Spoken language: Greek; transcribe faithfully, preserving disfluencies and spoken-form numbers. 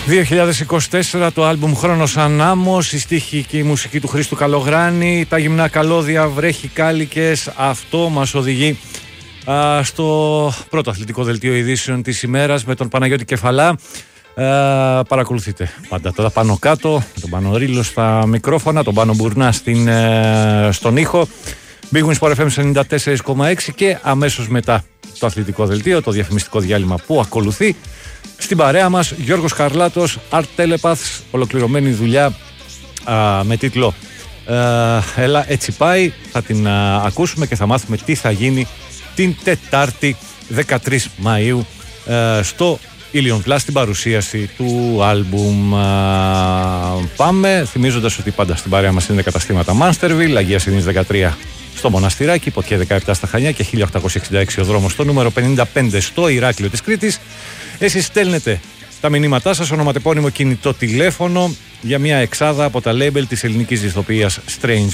δύο χιλιάδες είκοσι τέσσερα, το άλμπουμ Χρόνος Ανάμος, η στίχη και η μουσική του Χρήστου Καλογράνη, τα γυμνά καλώδια, βρέχει κάλικες. Αυτό μας οδηγεί α, στο πρώτο αθλητικό δελτίο ειδήσεων της ημέρας με τον Παναγιώτη Κεφαλά. Α, παρακολουθείτε πάντα τα πάνω κάτω, τον Πάνο Ρήλο στα μικρόφωνα, τον Πάνο Μπουρνά στην, ε, στον ήχο. Big Win Sport εφ εμ ενενήντα τέσσερα κόμμα έξι και αμέσως μετά το αθλητικό δελτίο, το διαφημιστικό διάλειμμα που ακολουθεί. Στην παρέα μας Γιώργος Χαρλάτος, Art Telepaths, ολοκληρωμένη δουλειά α, με τίτλο α, «Έλα έτσι πάει». Θα την α, ακούσουμε και θα μάθουμε τι θα γίνει την Τετάρτη δεκατρείς Μαΐου α, στο Ilion Plus, στην παρουσίαση του άλμπουμ. Α, πάμε θυμίζοντας ότι πάντα στην παρέα μας είναι καταστήματα Μάνστερβιλ, Αγίας Ειρήνης δεκατρία στο Μοναστηράκι, Ποτιέ δεκαεπτά στα Χανιά και χίλια οκτακόσια εξήντα έξι ο δρόμος στο νούμερο πενήντα πέντε στο Ηράκλειο της Κρήτης. Εσείς στέλνετε τα μηνύματά σας, ονοματεπώνυμο, κινητό τηλέφωνο για μια εξάδα από τα label της ελληνικής ηθοποιίας Strange